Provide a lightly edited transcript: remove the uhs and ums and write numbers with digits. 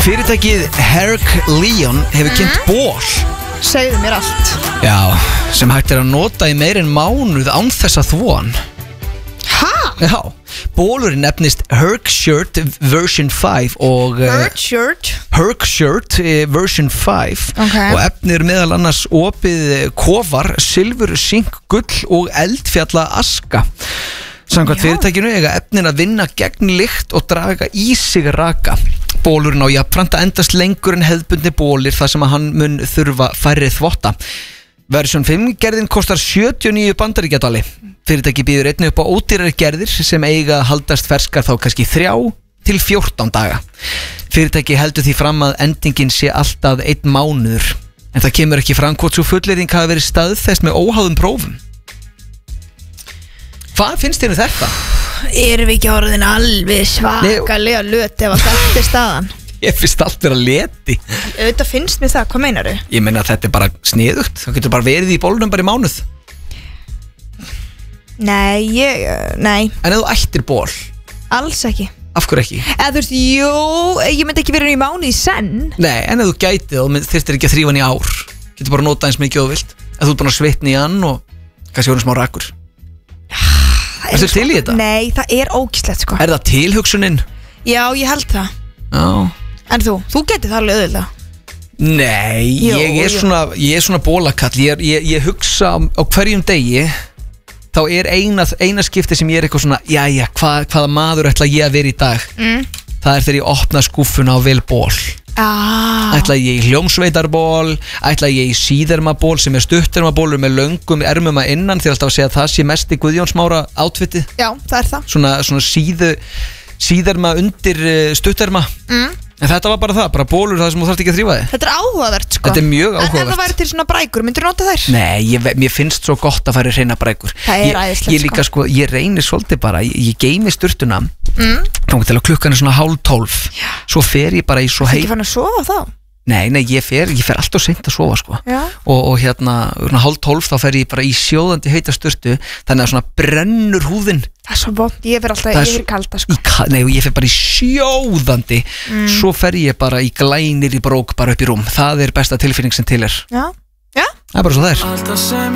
Fyrirtækið Herculean hefur kynnt ból. Segðu mér allt. Já, sem hægt að nota í meir en mánuð án þess að þvo hann. Hæ? Já, bólurinn nefnist Hercshirt version 5 og Hercshirt version 5 og efnir meðal annars opið kofar, silfur, sink, gull og eldfjalla aska. Samkvæmt fyrirtækinu eiga efnin að vinna gegn lykt og draga í sig raka. Bólurinn á jafnframt að endast lengur en hefðbundni bólir þar sem að hann mun þurfa færri þvotta. Version 5 gerðin kostar 79 bandaríkjadali. Fyrirtæki býður einnig upp á ódýrari gerðir sem eiga að haldast ferskar þá kannski 3 til 14 daga. Fyrirtæki heldur því fram að endingin sé alltaf 1 mánuður. En það kemur ekki fram hvort svo fullyrðing hafi verið staðfest með óháðum prófum. Hvað finnst þér um þetta? Erum við ekki orðin alveg svakalega löt ef að þetta er staðan? Ég finnst allt vera leti. Þetta finnst mér það, hvað meinar þau? Ég meina að þetta er bara sniðugt. Það getur bara verið í bólunum bara í mánuð. Nei. En ef þú ættir ból? Alls ekki. Af hverju ekki? Eða þú veist, jú, ég myndi ekki vera í mánuð í senn. Nei, en ef þú gætið og þyrftir ekki að þrífa hann í ár, getur bara nota eins mikið og vilt. Ef þú er búin að svitna í hann og kannski verður smá rakur. Ertu til í þetta? Nei, það er ógíslegt sko. Er það tilhugsunin? Já, ég held það. Já. En þú getur það alveg auðvitað. Nei, ég er svona bólakall. Ég hugsa á hverjum degi. Þá er eina skipti sem ég er eitthvað svona jæja, hvaða maður ætla ég að vera í dag? Það er þegar ég opna skúffuna og vel ból. Ætla ég í hljómsveitarból, ætla ég í síðermaból sem er stuttermaból með löngum ermum að innan, þér alltaf að segja að það sé mest í Guðjón Smára átfitið. Já, það er það. Svona síðerma undir stutterma. En þetta var bara það, bara bólur það sem þú þarft ekki að þrífa þig. Þetta er áhugavert sko. Þetta er mjög áhugavert. En ef það væri til svona brækur, myndir þú nota þær? Nei, mér finnst svo gott að fara í hreina brækur. Það er æðislegt sko. Ég reynir svolítið bara, ég geymi sturtuna þá til að klukkan er svona 11:30. Svo fer ég bara í svo Það er ekki fann að sofa þá? Nei, ég fer alltaf seint að sofa sko. Og hérna 11:30 þá fer ég bara í sjóðandi heita sturtu. Þannig að svona brennur húðin. Það er svo vont, ég fer alltaf yfir kalda sko. Nei, ég fer bara í sjóðandi. Svo fer ég bara í glænir í brók bara upp í rúm. Það er besta tilfinning sem til er. Já, það er bara svo það er.